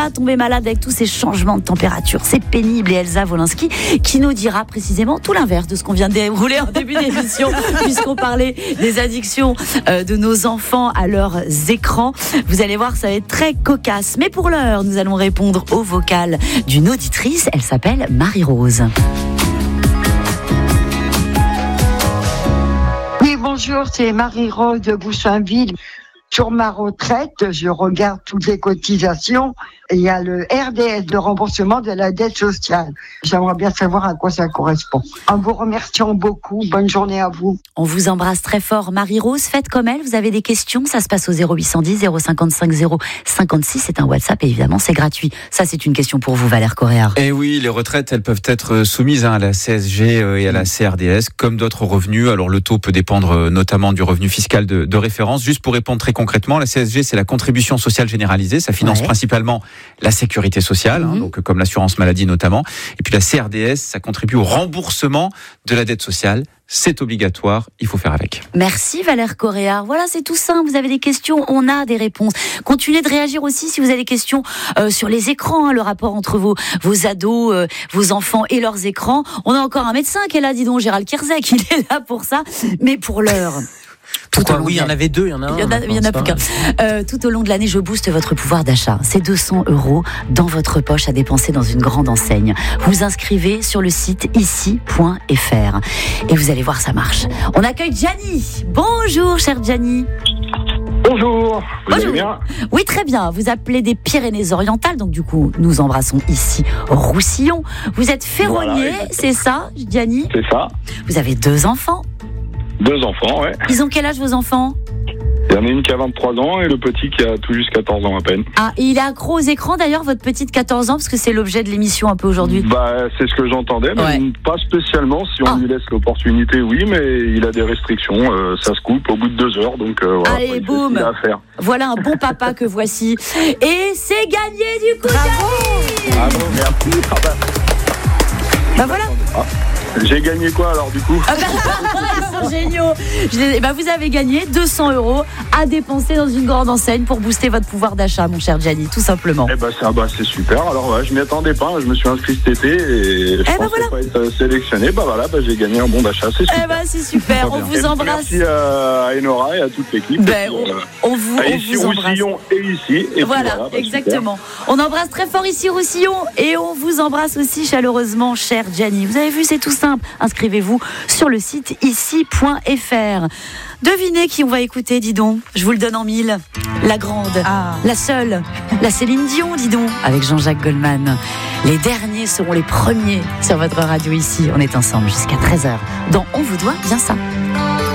pas tomber malade avec tous ces changements de température. C'est pénible. Et Elsa Wolinski qui nous dira précisément tout l'inverse de ce qu'on vient de dérouler en début d'émission, puisqu'on parlait des addictions de nos enfants à leurs écrans. Vous allez voir, ça va être très cocasse. Mais pour l'heure, nous allons répondre au vocal d'une auditrice. Elle s'appelle Marie-Rose. Oui, bonjour, c'est Marie-Rose de Boussainville. Sur ma retraite, je regarde toutes les cotisations et il y a le RDS, le remboursement de la dette sociale. J'aimerais bien savoir à quoi ça correspond. En vous remerciant beaucoup, bonne journée à vous. On vous embrasse très fort, Marie-Rose. Faites comme elle, vous avez des questions, ça se passe au 0810 055 056. C'est un WhatsApp et évidemment c'est gratuit. Ça c'est une question pour vous, Valère Coréard. Et oui, les retraites, elles peuvent être soumises à la CSG et à la CRDS, comme d'autres revenus. Alors le taux peut dépendre notamment du revenu fiscal de référence. Juste pour répondre très concrètement, la CSG, c'est la contribution sociale généralisée. Ça finance principalement la sécurité sociale, donc comme l'assurance maladie notamment. Et puis la CRDS, ça contribue au remboursement de la dette sociale. C'est obligatoire, il faut faire avec. Merci Valère Coréard. Voilà, c'est tout simple. Vous avez des questions, on a des réponses. Continuez de réagir aussi si vous avez des questions sur les écrans, le rapport entre vos ados, vos enfants et leurs écrans. On a encore un médecin qui est là, dis donc, Gérald Kierzek, il est là pour ça. Mais pour l'heure... Oui, il y en avait deux, il y en a un. Il y en a plus qu'un. Tout au long de l'année, je booste votre pouvoir d'achat. C'est 200 € dans votre poche à dépenser dans une grande enseigne. Vous inscrivez sur le site ici.fr et vous allez voir, ça marche. On accueille Gianni. Bonjour, chère Gianni. Bonjour, vous allez bien ? Oui, très bien. Vous appelez des Pyrénées-Orientales, donc du coup, nous embrassons ici Roussillon. Vous êtes ferronnier, voilà, c'est ça, Gianni ? C'est ça. Vous avez 2 enfants ? 2 enfants, ouais. Ils ont quel âge, vos enfants ? Il y en a une qui a 23 ans et le petit qui a tout juste 14 ans à peine. Ah, et il est accro aux écrans d'ailleurs, votre petite 14 ans, parce que c'est l'objet de l'émission un peu aujourd'hui. Bah, c'est ce que j'entendais, mais pas spécialement. Si on lui laisse l'opportunité, oui, mais il a des restrictions. Ça se coupe au bout de 2 heures, donc voilà. Allez, boum. Voilà un bon papa que voici. Et c'est gagné du coup. Bravo. Ah bon, merci. Bah voilà. J'ai gagné quoi alors du coup ? Ils sont géniaux. Vous avez gagné 200 € à dépenser dans une grande enseigne pour booster votre pouvoir d'achat, mon cher Gianni, tout simplement. C'est super. Alors je m'y attendais pas. Je me suis inscrit cet été et je pensais pas être sélectionné. J'ai gagné un bon d'achat. C'est super. C'est super. On vous embrasse. Merci à Enora et à toute l'équipe. On vous embrasse. Roussillon et ici. Et voilà, exactement. Super. On embrasse très fort ici Roussillon et on vous embrasse aussi chaleureusement, cher Gianni. Vous avez vu, c'est tout simple. Inscrivez-vous sur le site ici.fr. Devinez qui on va écouter, dis donc. Je vous le donne en 1000. La grande, la seule, la Céline Dion, dis donc, avec Jean-Jacques Goldman. Les derniers seront les premiers sur votre radio ici. On est ensemble jusqu'à 13h. Dans On vous doit bien ça.